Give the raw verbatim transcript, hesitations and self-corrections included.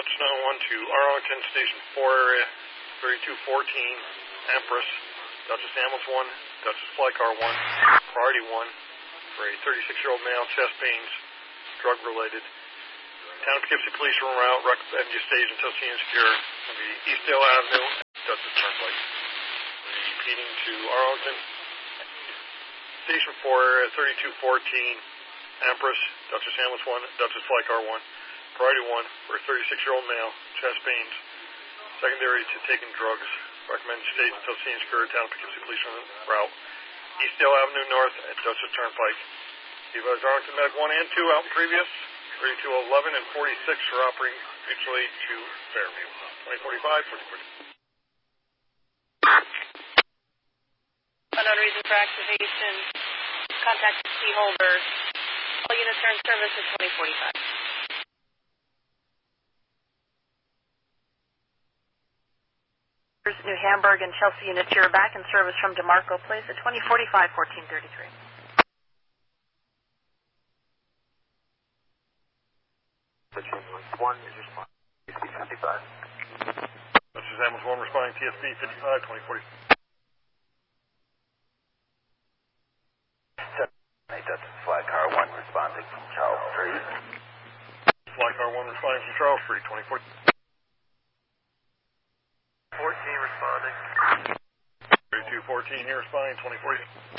Dutchess nine one to Arlington, Station four area, thirty-two fourteen, Empress, Dutchess Ambulance one, Dutchess Flycar one, Priority one, for a thirty-six-year-old male, chest pains, drug-related. Town of Poughkeepsie Police are en route, recommend you stage until seen and secure. It'll be Eastdale Avenue, Dutchess Turnpike. Repeating to Arlington, Station four area, thirty-two fourteen, Empress, Dutchess Ambulance one, Dutchess Flycar one, Priority one, for a thirty-six-year-old male, chest pains, secondary to taking drugs. Recommend stage until seen and secure. Town of Poughkeepsie Police on route. Eastdale Avenue North at Dutchess Turnpike. Advise Arlington Medic one and two out in previous. thirty-two eleven and forty-six for operating mutually to Fairview. twenty forty-five, forty forty. Unknown reason for activation. Contact C holder. All units are in service at twenty forty-five. New Hamburg and Chelsea units, you're back in service from DeMarco Place at twenty forty-five, fourteen thirty-three. one is responding T S B fifty-five. This is Ambulance one responding T S B fifty-five, twenty forty. Hey, that's Flycar one responding from Charles Street. Flycar one responding from Charles Street, twenty forty. fourteen responding. thirty-two fourteen here responding, twenty forty.